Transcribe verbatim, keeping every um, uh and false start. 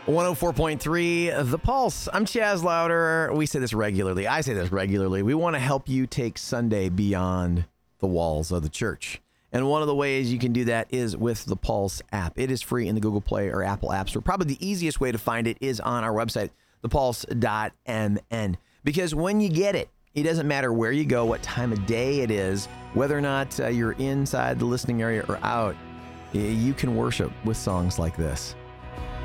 one oh four point three, The Pulse. I'm Chaz Louder. We say this regularly. I say this regularly. We want to help you take Sunday beyond the walls of the church. And one of the ways you can do that is with the Pulse app. It is free in the Google Play or Apple App Store. Probably the easiest way to find it is on our website, the pulse dot m n. Because when you get it, it doesn't matter where you go, what time of day it is, whether or not uh, you're inside the listening area or out, you can worship with songs like this.